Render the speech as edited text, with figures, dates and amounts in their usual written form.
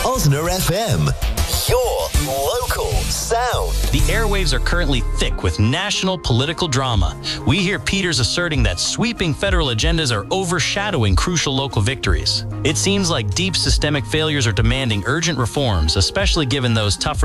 Osner FM, your local sound. The airwaves are currently thick with national political drama. We hear Peters asserting that sweeping federal agendas are overshadowing crucial local victories. It seems like deep systemic failures are demanding urgent reforms, especially given those tough